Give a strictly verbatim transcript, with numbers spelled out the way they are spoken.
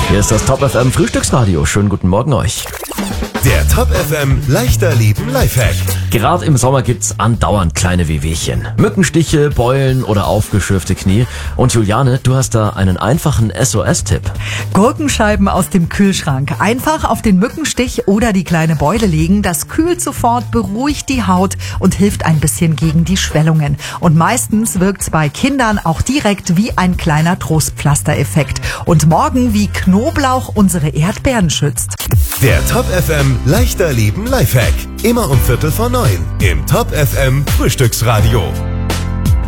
Hier ist das Top F M Frühstücksradio. Schönen guten Morgen euch. Der Top F M leichter Leben Lifehack. Gerade im Sommer gibt's andauernd kleine Wehwehchen. Mückenstiche, Beulen oder aufgeschürfte Knie. Und Juliane, du hast da einen einfachen S O S-Tipp. Gurkenscheiben aus dem Kühlschrank. Einfach auf den Mückenstich oder die kleine Beule legen. Das kühlt sofort, beruhigt die Haut und hilft ein bisschen gegen die Schwellungen. Und meistens wirkt's bei Kindern auch direkt wie ein kleiner Trostpflastereffekt. Und morgen wie Knoblauch unsere Erdbeeren schützt. Der Top F M leichter Leben Lifehack. Immer um Viertel vor neun im Top F M Frühstücksradio.